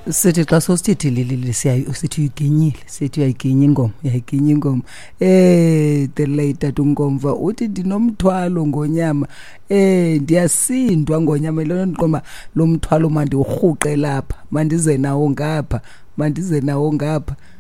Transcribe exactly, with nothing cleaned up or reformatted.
Sithi xa sosithi lili siya sithi uyiginyile sithi uyayiginya ingoma uyayiginya ingoma eh the late Nkomva uthi ndinomthwalo ngonyama eh ndiyasindwa ngonyama lona ndiqoma lo mthwalo mandi urhuqe lapha mandize nawo ngapha mandize nawo ngapha